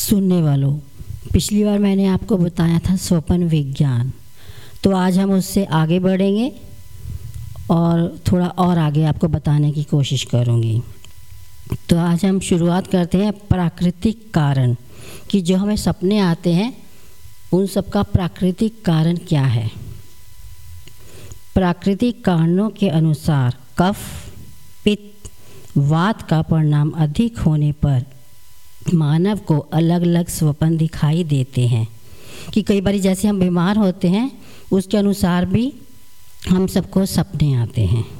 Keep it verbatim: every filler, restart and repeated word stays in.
सुनने वालों, पिछली बार मैंने आपको बताया था स्वप्न विज्ञान, तो आज हम उससे आगे बढ़ेंगे और थोड़ा और आगे आपको बताने की कोशिश करूँगी। तो आज हम शुरुआत करते हैं प्राकृतिक कारण कि जो हमें सपने आते हैं उन सब का प्राकृतिक कारण क्या है। प्राकृतिक कारणों के अनुसार कफ, पित्त, वात का परिणाम अधिक होने पर मानव को अलग अलग स्वप्न दिखाई देते हैं कि कई बार जैसे हम बीमार होते हैं उसके अनुसार भी हम सबको सपने आते हैं।